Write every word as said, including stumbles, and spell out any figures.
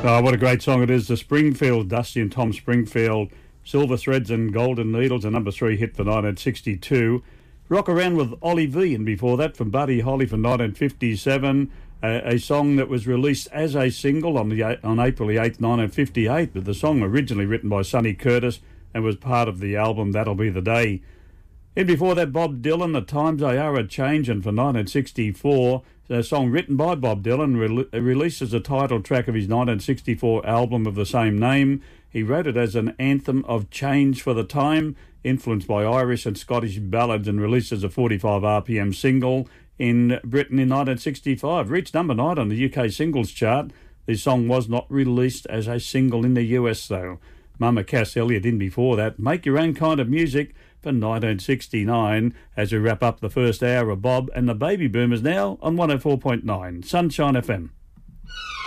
Oh, what a great song it is. The Springfield, Dusty and Tom Springfield, Silver Threads and Golden Needles, a number three hit for nineteen sixty-two. Rock Around with Ollie V, and before that from Buddy Holly from nineteen fifty-seven, a, a song that was released as a single on the on April the eighth, nineteen fifty-eight, but the song originally written by Sonny Curtis and was part of the album That'll Be the Day. And before that, Bob Dylan, The Times They Are A-Changin' for nineteen sixty-four, a song written by Bob Dylan, re- released as a title track of his nineteen sixty-four album of the same name. He wrote it as an anthem of change for the time, influenced by Irish and Scottish ballads, and released as a forty-five R P M single in Britain in nineteen sixty-five. Reached number nine on the U K singles chart. This song was not released as a single in the U S though. Mama Cass Elliot in before that. Make Your Own Kind of Music for nineteen sixty-nine, as we wrap up the first hour of Bob and the Baby Boomers now on one oh four point nine Sunshine F M.